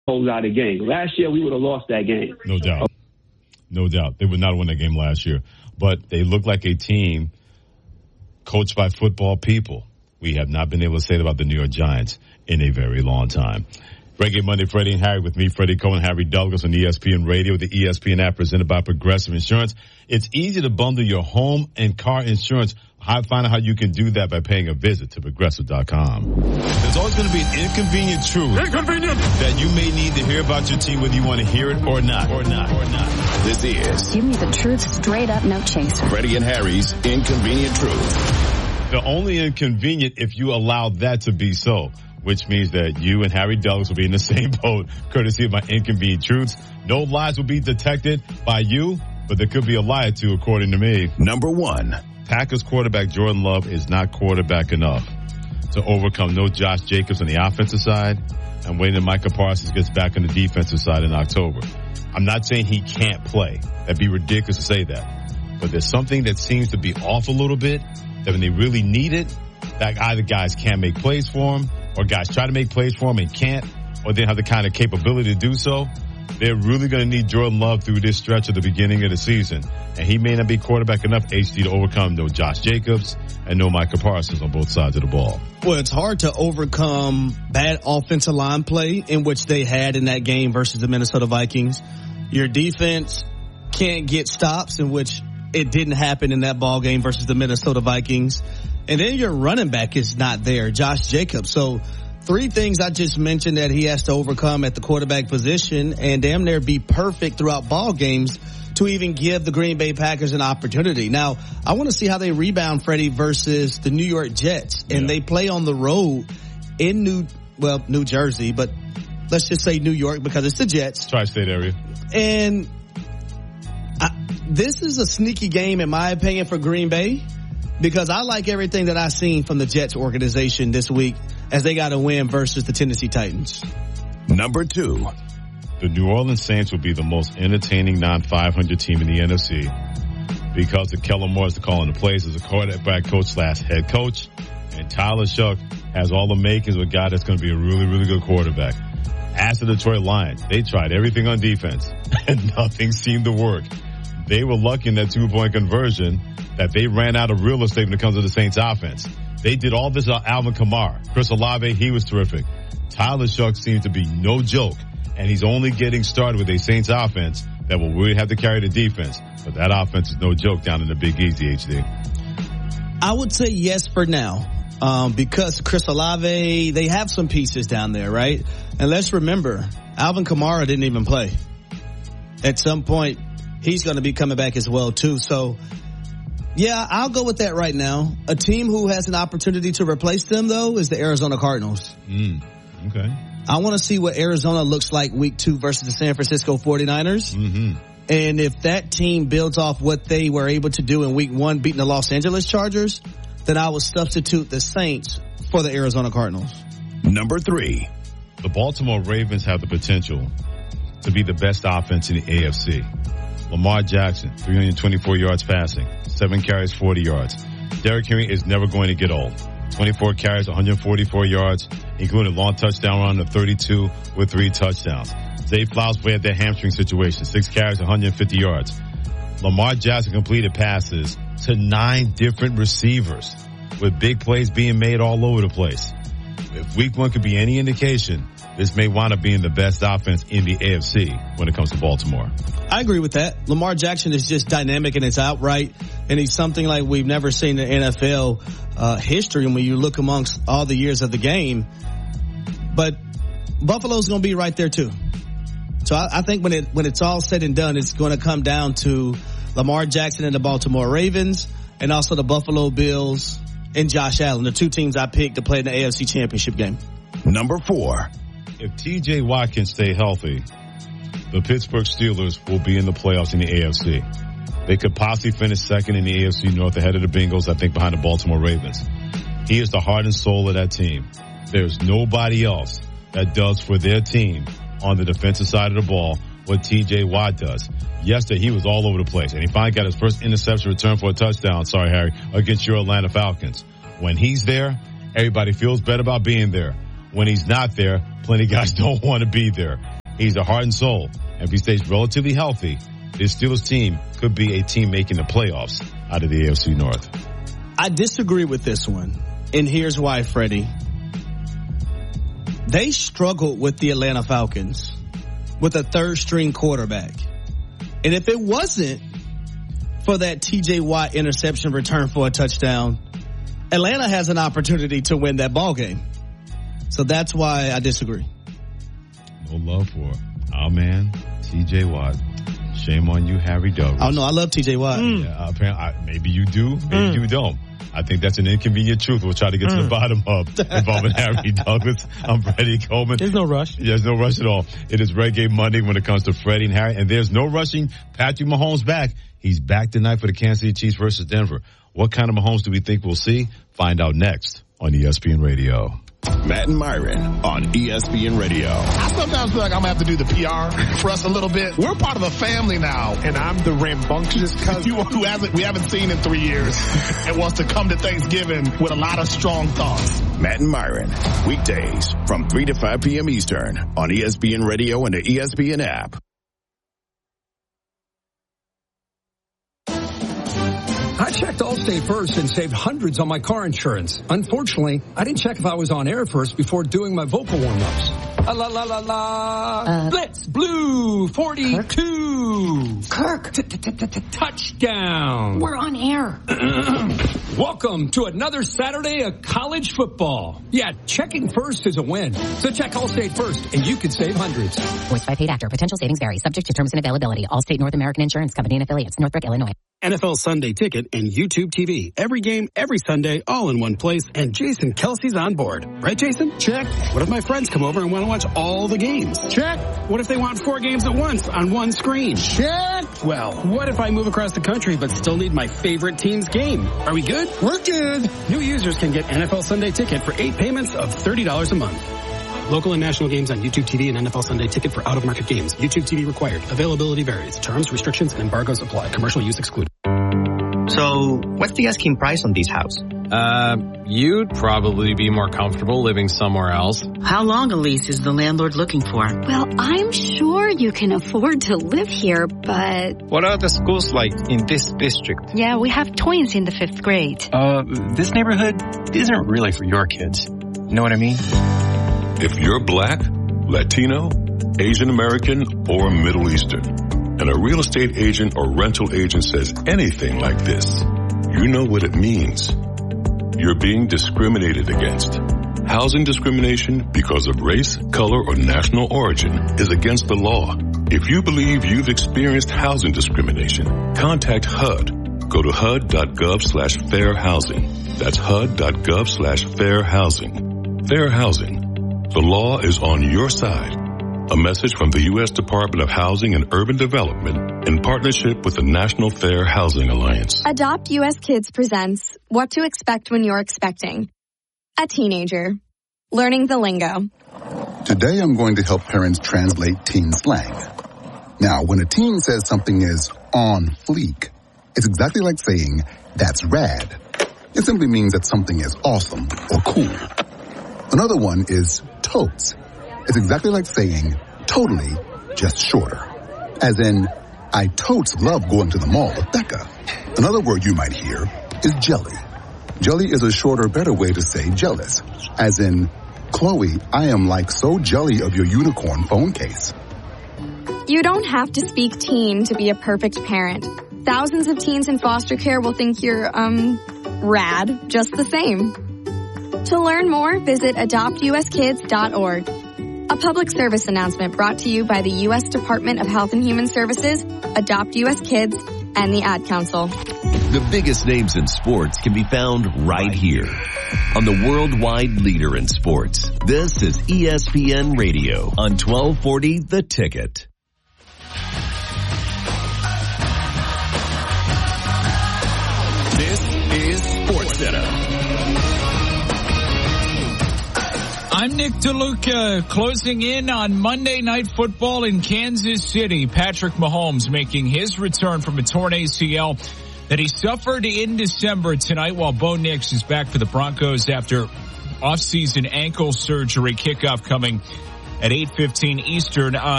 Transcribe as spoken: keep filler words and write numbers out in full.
whole lot of games. Last year, we would have lost that game. No doubt. No doubt. They would not win that game last year. But they look like a team coached by football people. We have not been able to say that about the New York Giants in a very long time. Reggae Monday, Freddie and Harry with me, Freddie Cohen, Harry Douglas on E S P N Radio, the E S P N app presented by Progressive Insurance. It's easy to bundle your home and car insurance. Find out how you can do that by paying a visit to Progressive dot com. There's always going to be an inconvenient truth inconvenient. that you may need to hear about your team, whether you want to hear it or not. Or not. Or not. This is Give me the truth straight up, no chaser. Freddie and Harry's Inconvenient Truth. The only inconvenient if you allow that to be so, which means that you and Harry Douglas will be in the same boat, courtesy of my inconvenient truths. No lies will be detected by you, but there could be a lie or two, according to me. Number one. Packers quarterback Jordan Love is not quarterback enough to overcome no Josh Jacobs on the offensive side and waiting until Micah Parsons gets back on the defensive side in October. I'm not saying he can't play. That'd be ridiculous to say that. But there's something that seems to be off a little bit, that when they really need it, that either guys can't make plays for him or guys try to make plays for him and can't, or they have the kind of capability to do so. They're really going to need Jordan Love through this stretch at the beginning of the season. And he may not be quarterback enough, H D, to overcome no Josh Jacobs and no Micah Parsons on both sides of the ball. Well, it's hard to overcome bad offensive line play in which they had in that game versus the Minnesota Vikings. Your defense can't get stops, in which it didn't happen in that ball game versus the Minnesota Vikings. And then your running back is not there, Josh Jacobs. So three things I just mentioned that he has to overcome at the quarterback position and damn near be perfect throughout ball games to even give the Green Bay Packers an opportunity. Now, I want to see how they rebound, Freddie, versus the New York Jets. And yeah. they play on the road in New, well, New Jersey, but let's just say New York because it's the Jets. Tri-state area. And I, this is a sneaky game, in my opinion, for Green Bay because I like everything that I've seen from the Jets organization this week as they got a win versus the Tennessee Titans. Number two. The New Orleans Saints will be the most entertaining non five hundred team in the N F C because of Kellen Moore is calling the plays as a quarterback coach slash head coach. And Tyler Shuck has all the makings of a guy that's going to be a really, really good quarterback. As the Detroit Lions, they tried everything on defense and nothing seemed to work. They were lucky in that two-point conversion that they ran out of real estate when it comes to the Saints offense. They did all this on Alvin Kamara. Chris Olave, he was terrific. Tyler Shuck seems to be no joke, and he's only getting started with a Saints offense that will really have to carry the defense. But that offense is no joke down in the Big Easy, H D. I would say yes for now, um, because Chris Olave, they have some pieces down there, right? And let's remember, Alvin Kamara didn't even play. At some point, he's going to be coming back as well, too. So, yeah, I'll go with that right now. A team who has an opportunity to replace them, though, is the Arizona Cardinals. Mm, okay. I want to see what Arizona looks like week two versus the San Francisco forty-niners. Mm-hmm. And if that team builds off what they were able to do in week one, beating the Los Angeles Chargers, then I would substitute the Saints for the Arizona Cardinals. Number three. The Baltimore Ravens have the potential to be the best offense in the A F C. Lamar Jackson, three hundred twenty-four yards passing, seven carries, forty yards. Derrick Henry is never going to get old. twenty-four carries, one hundred forty-four yards, including a long touchdown run of thirty-two with three touchdowns. Zay Flowers played that hamstring situation, six carries, one hundred fifty yards. Lamar Jackson completed passes to nine different receivers with big plays being made all over the place. If week one could be any indication, this may wind up being the best offense in the A F C when it comes to Baltimore. I agree with that. Lamar Jackson is just dynamic and it's outright, and he's something like we've never seen in N F L uh, history. And when you look amongst all the years of the game, but Buffalo's going to be right there too. So I, I think when it when it's all said and done, it's going to come down to Lamar Jackson and the Baltimore Ravens, and also the Buffalo Bills and Josh Allen, the two teams I picked to play in the A F C Championship game. Number four. If T J Watt can stay healthy, the Pittsburgh Steelers will be in the playoffs in the A F C. They could possibly finish second in the A F C North ahead of the Bengals, I think, behind the Baltimore Ravens. He is the heart and soul of that team. There's nobody else that does for their team on the defensive side of the ball what T J Watt does. Yesterday, he was all over the place, and he finally got his first interception return for a touchdown, sorry, Harry, against your Atlanta Falcons. When he's there, everybody feels better about being there. when he's not there, plenty of guys don't want to be there. He's a heart and soul. And if he stays relatively healthy, this Steelers team could be a team making the playoffs out of the A F C North. I disagree with this one. And here's why, Freddie. They struggled with the Atlanta Falcons with a third string quarterback. And if it wasn't for that T J Watt interception return for a touchdown, Atlanta has an opportunity to win that ball game. So that's why I disagree. No love for our man, T J Watt. Shame on you, Harry Douglas. Oh, no, I love T J Watt. Mm. Yeah, apparently, I, maybe you do, maybe mm. you don't. I think that's an inconvenient truth. We'll try to get mm. to the bottom of involving Harry Douglas. I'm Freddie Coleman. There's no rush. Yeah, there's no rush at all. It is Reggae Monday when it comes to Freddie and Harry, and there's no rushing. Patrick Mahomes back. He's back tonight for the Kansas City Chiefs versus Denver. What kind of Mahomes do we think we'll see? Find out next on E S P N Radio. Matt and Myron on E S P N Radio. I sometimes feel like I'm going to have to do the P R for us a little bit. We're part of a family now. And I'm the rambunctious cousin who hasn't, we haven't seen in three years and wants to come to Thanksgiving with a lot of strong thoughts. Matt and Myron, weekdays from three to five p.m. Eastern on E S P N Radio and the E S P N app. I checked Allstate first and saved hundreds on my car insurance. Unfortunately, I didn't check if I was on air first before doing my vocal warm-ups. La la la la la. Uh, Blitz Blue forty-two. Kirk. Touchdown. We're on air. Welcome to another Saturday of college football. Yeah, checking first is a win. So check Allstate first and you could save hundreds. Voiced by paid actor. Potential savings vary. Subject to terms and availability. Allstate North American Insurance Company and affiliates. Northbrook, Illinois. N F L Sunday Ticket and YouTube T V. Every game, every Sunday, all in one place. And Jason Kelsey's on board. Right, Jason? Check. What if my friends come over and want to watch all the games? Check. What if they want four games at once on one screen? Check. Well, what if I move across the country but still need my favorite team's game? Are we good? We're good. New users can get N F L Sunday Ticket for eight payments of thirty dollars a month. Local and national games on YouTube T V and N F L Sunday Ticket for out-of-market games. YouTube T V required. Availability varies. Terms, restrictions, and embargoes apply. Commercial use excluded. So, what's the asking price on this house? Uh, you'd probably be more comfortable living somewhere else. How long a lease is the landlord looking for? Well, I'm sure you can afford to live here, but... What are the schools like in this district? Yeah, we have twins in the fifth grade. Uh, this neighborhood isn't really for your kids. You know what I mean? If you're black, Latino, Asian American, or Middle Eastern, and a real estate agent or rental agent says anything like this, you know what it means. You're being discriminated against. Housing discrimination because of race, color, or national origin is against the law. If you believe you've experienced housing discrimination, contact H U D. Go to H U D dot gov slash fair housing. That's H U D dot gov slash fair housing. Fair housing. The law is on your side. A message from the U S Department of Housing and Urban Development in partnership with the National Fair Housing Alliance. Adopt U S Kids presents What to Expect When You're Expecting. A teenager. Learning the lingo. Today I'm going to help parents translate teen slang. Now, when a teen says something is on fleek, it's exactly like saying, that's rad. It simply means that something is awesome or cool. Another one is totes. It's exactly like saying totally, just shorter. As in, I totes love going to the mall with Becca. Another word you might hear is jelly. Jelly is a shorter, better way to say jealous. As in, Chloe, I am like so jelly of your unicorn phone case. You don't have to speak teen to be a perfect parent. Thousands of teens in foster care will think you're, um, rad just the same. To learn more, visit adopt u s kids dot org. A public service announcement brought to you by the U S Department of Health and Human Services, Adopt U S Kids, and the Ad Council. The biggest names in sports can be found right here on the worldwide leader in sports. This is E S P N Radio on twelve forty The Ticket. This is SportsCenter. I'm Nick DeLuca, closing in on Monday Night Football in Kansas City. Patrick Mahomes making his return from a torn A C L that he suffered in December tonight, while Bo Nix is back for the Broncos after off-season ankle surgery. Kickoff coming at eight fifteen Eastern on